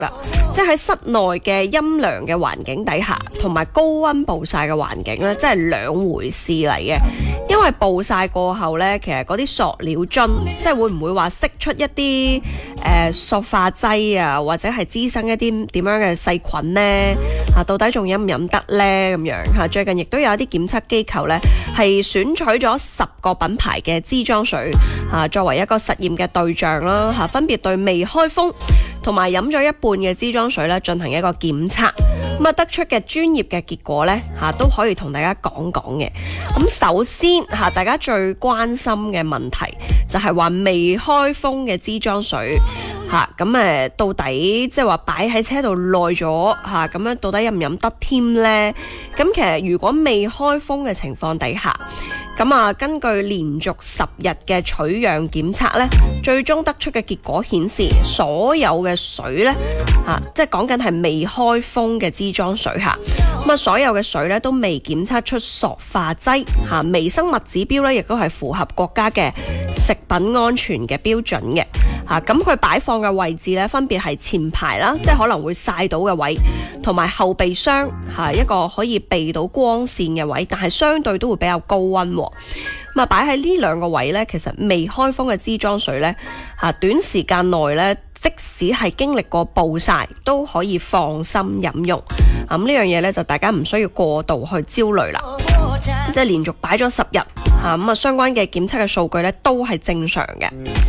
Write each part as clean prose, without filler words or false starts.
啦，即係喺室內嘅陰涼嘅環境底下，同埋高溫暴曬嘅環境咧，真係兩回事嚟嘅。因為暴曬過後咧，其實嗰啲塑料樽，即係會唔會話釋出一啲塑化劑啊，或者係滋生一啲點樣嘅細菌呢？到底仲飲唔飲得呢？咁樣嚇，最近亦都有一啲檢測機構咧，係選取咗10個品牌嘅支裝水作為一個實驗嘅對象啦嚇，分別對未開封同埋飲咗一半嘅支裝水咧進行一個檢測，咁啊得出嘅專業嘅結果咧都可以同大家講講嘅。咁首先大家最關心嘅問題就係話未開封嘅支裝水咁到底即係話擺喺車度耐咗咁樣到底飲唔飲得添呢？咁其實如果未開封嘅情況底下，咁根據連續10日嘅取樣檢測呢，最終得出嘅結果顯示，所有嘅水呢，即係講緊係未開封嘅支裝水咁所有嘅水呢都未檢測出塑化劑微生物指標呢亦都係符合國家嘅食品安全嘅標準嘅咁佢擺放嘅位置呢，分別係前排啦，即係可能會曬到嘅位，同埋後備箱一個可以避到光線嘅位，但係相對都會比較高溫咁擺喺呢兩個位呢，其實未開封嘅支裝水呢，短時間內呢，即使係經歷過暴曬都可以放心飲用。咁呢樣嘢呢，就大家唔需要過度去焦慮啦。即係連續擺咗10日咁相關嘅檢測嘅數據呢，都係正常嘅。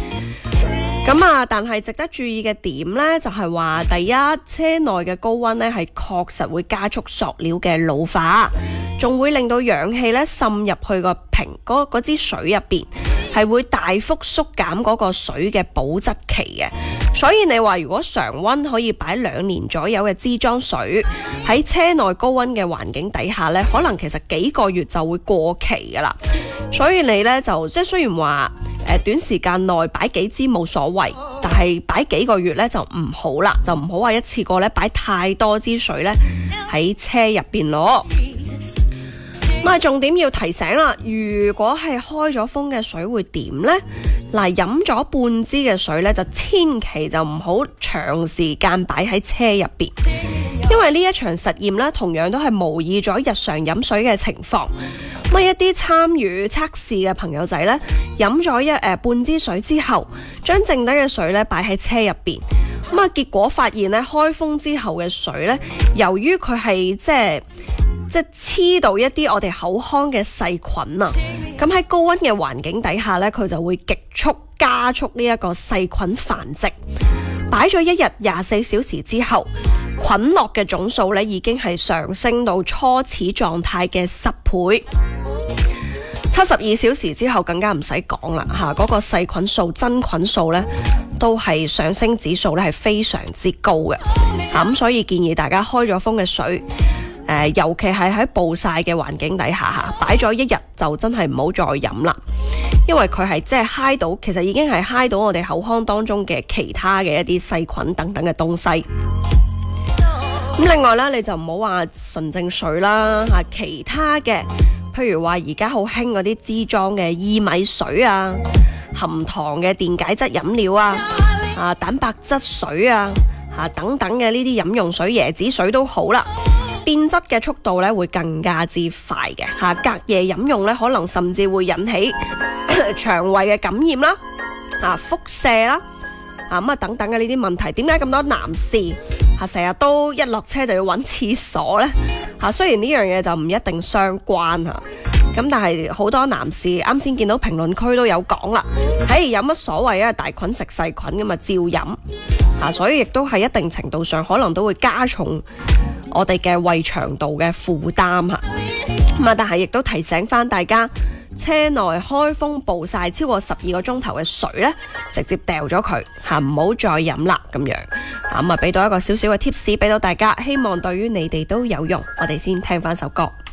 但係值得注意嘅點呢，就係話第一，車內嘅高溫呢係確實會加速塑料嘅老化，仲會令到氧氣呢滲入去個瓶嗰支水入邊，係會大幅縮減嗰個水嘅保質期嘅。所以你話如果常溫可以擺2年左右嘅支裝水喺車內高溫嘅環境底下呢，可能其實幾個月就會過期噶啦。所以你呢，就即係雖然話短時間內擺幾支冇所謂，但係擺幾個月呢就唔好啦，就唔好話一次過呢擺太多支水呢喺車入邊咯。重點要提醒啦，如果係開咗封嘅水會點呢？嗱，飲咗半支嘅水呢，就千祈就唔好長時間擺喺車入邊，因為呢一場實驗呢，同樣都係模擬咗日常飲水嘅情況。一啲參與測試嘅朋友仔呢，飲咗半支水之後，將剩低嘅水呢擺喺車入邊，結果發現呢，開封之後嘅水呢，由於佢係即係黐到一啲我哋口腔嘅細菌啊，咁喺高溫嘅環境底下呢，佢就會極速加速呢一個細菌繁殖。擺咗1日24小時之後，菌落嘅總數呢已經係上升到初始狀態嘅10倍。72小時之後更加唔使講啦，嗰個細菌數、真菌數呢都係上升指數呢係非常之高嘅。咁所以建議大家開咗封嘅水，尤其係喺暴曬嘅環境底下擺咗1日就真係唔好再飲啦，因為佢係即係揩到，其實已經係揩到我哋口腔當中嘅其他嘅一啲細菌等等嘅東西。咁另外呢，你就唔好話純正水啦，其他嘅，譬如話而家好興嗰啲支裝嘅薏米水啊、含糖嘅電解質飲料啊、蛋白質水啊、等等嘅呢啲飲用水、椰子水都好啦。變質嘅速度咧會更加之快嘅隔夜飲用咧，可能甚至會引起腸胃嘅感染啦、輻射啦等等嘅呢啲問題。點解咁多男士成日都一落車就要揾廁所呢？雖然呢樣嘢就唔一定相關咁但係好多男士啱先見到評論區都有講啦，有乜所謂啊？大菌食細菌咁照飲所以亦都係一定程度上可能都會加重我哋嘅胃腸道嘅負擔但係亦都提醒翻大家，車內開封暴曬超過12個鐘頭嘅水呢，直接掉咗佢唔好再飲啦咁樣俾到一個少少嘅 tips 俾到大家，希望對於你哋都有用。我哋先聽翻首歌。